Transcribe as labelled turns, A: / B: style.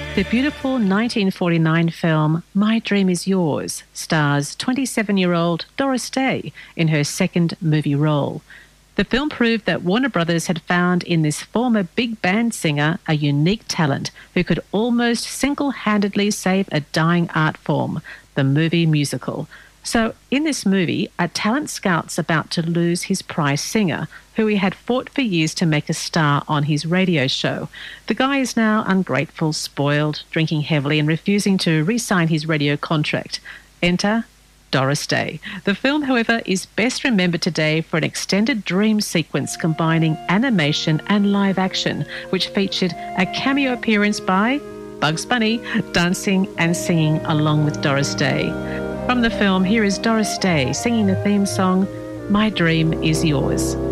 A: The beautiful 1949 film My Dream Is Yours stars 27-year-old Doris Day in her second movie role. The film proved that Warner Brothers had found in this former big band singer a unique talent who could almost single-handedly save a dying art form, the movie musical. So in this movie, a talent scout's about to lose his prize singer, who he had fought for years to make a star on his radio show. The guy is now ungrateful, spoiled, drinking heavily and refusing to re-sign his radio contract. Enter Doris Day. The film, however, is best remembered today for an extended dream sequence combining animation and live action, which featured a cameo appearance by Bugs Bunny, dancing and singing along with Doris Day. From the film, here is Doris Day singing the theme song, My Dream Is Yours.